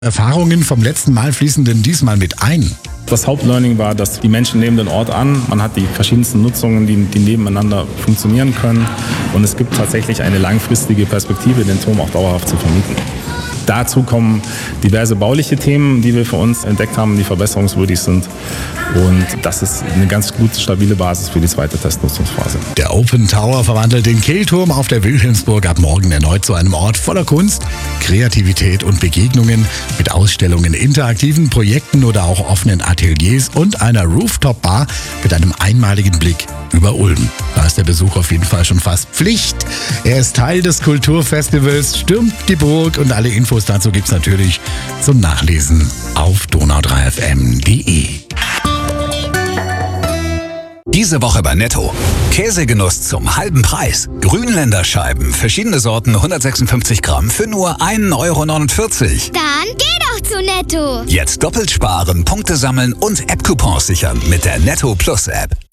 Erfahrungen vom letzten Mal fließen denn diesmal mit ein? Das Hauptlearning war, dass die Menschen nehmen den Ort an. Man hat die verschiedensten Nutzungen, die nebeneinander funktionieren können. Und es gibt tatsächlich eine langfristige Perspektive, den Turm auch dauerhaft zu vermieten. Dazu kommen diverse bauliche Themen, die wir für uns entdeckt haben, die verbesserungswürdig sind. Und das ist eine ganz gut stabile Basis für die zweite Testnutzungsphase. Der Open Tower verwandelt den Kehlturm auf der Wilhelmsburg ab morgen erneut zu einem Ort voller Kunst, Kreativität und Begegnungen mit Ausstellungen, interaktiven Projekten oder auch offenen Ateliers und einer Rooftop-Bar mit einem einmaligen Blick über Ulm. Da ist der Besuch auf jeden Fall schon fast Pflicht. Er ist Teil des Kulturfestivals Stürmt die Burg und alle Infos dazu gibt's natürlich zum Nachlesen auf donau3fm.de. Diese Woche bei Netto. Käsegenuss zum halben Preis. Grünländer Scheiben, verschiedene Sorten, 156 Gramm für nur 1,49 Euro. Dann geh doch zu Netto. Jetzt doppelt sparen, Punkte sammeln und App-Coupons sichern mit der Netto Plus App.